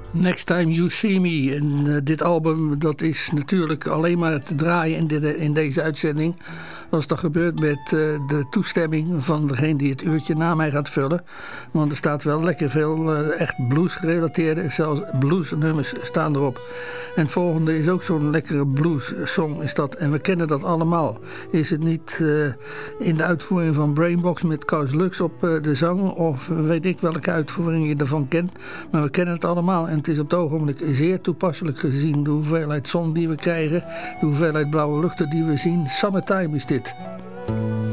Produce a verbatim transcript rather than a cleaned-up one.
Next Time You See Me. En uh, dit album dat is natuurlijk alleen maar te draaien in, de, in deze uitzending. Als dat gebeurt met uh, de toestemming van degene die het uurtje na mij gaat vullen. Want er staat wel lekker veel uh, echt blues gerelateerde. Zelfs bluesnummers staan erop. En het volgende is ook zo'n lekkere blues song is dat. En we kennen dat allemaal. Is het niet uh, in de uitvoering van Brainbox met Koos Lux op uh, de zang. Of weet ik welke uitvoering je ervan kent. Maar we kennen het allemaal. En het is op het ogenblik zeer toepasselijk gezien. De hoeveelheid zon die we krijgen. De hoeveelheid blauwe luchten die we zien. Summertime is dit.